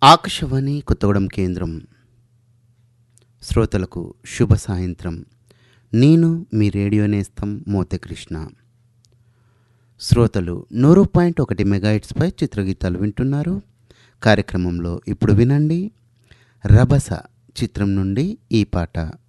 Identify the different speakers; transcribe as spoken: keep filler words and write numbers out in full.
Speaker 1: ఆకాశవాణి కొత్తగూడెం కేంద్రం. శ్రోతలకు శుభ సాయంత్రం. నేను మీ రేడియో నేస్తం మోతకృష్ణ. శ్రోతలు నూరు పాయింట్ ఒకటి మెగాహిట్స్పై చిత్రగీతాలు వింటున్నారు. కార్యక్రమంలో ఇప్పుడు వినండి రభస చిత్రం నుండి ఈ పాట.